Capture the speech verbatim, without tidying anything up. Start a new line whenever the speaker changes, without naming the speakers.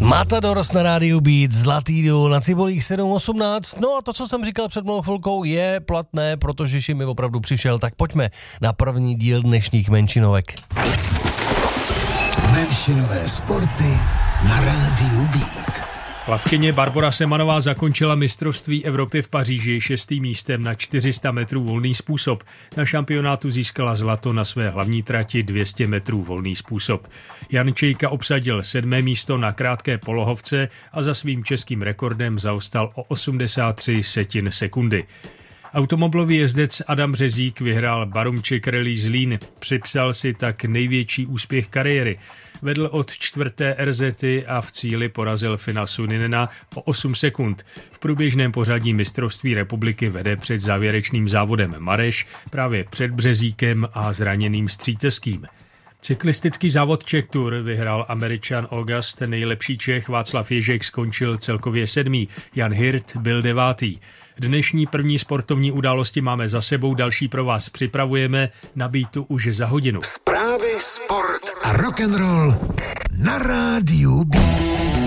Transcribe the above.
Matadoros na rádiu Beat, Zlatý důl na Cibolích sedm osmnáct. No a to, co jsem říkal před mnou chvilkou, je platné, protože Šimi opravdu přišel. Tak pojďme na první díl dnešních menšinovek.
Menšinové sporty na rádiu Beat.
Plavkyně Barbora Semanová zakončila mistrovství Evropy v Paříži šestým místem na čtyři sta metrů volný způsob. Na šampionátu získala zlato na své hlavní trati dvě stě metrů volný způsob. Jan Čejka obsadil sedmé místo na krátké polohovce a za svým českým rekordem zaostal o osmdesát tři setin sekundy. Automobilový jezdec Adam Březík vyhrál Barumček Rally Zlín, připsal si tak největší úspěch kariéry. Vedl od čtvrté er zety a v cíli porazil Fina Suninena o osm sekund. V průběžném pořadí mistrovství republiky vede před závěrečným závodem Mareš, právě před Březíkem a zraněným Stříteským. Cyklistický závod Czech Tour vyhrál Američan August, nejlepší Čech Václav Ježek skončil celkově sedmý, Jan Hirt byl devátý. Dnešní první sportovní události máme za sebou, další pro vás připravujeme, na Beatu už za hodinu.
Zprávy, sport a rock'n'roll na rádiu Beat.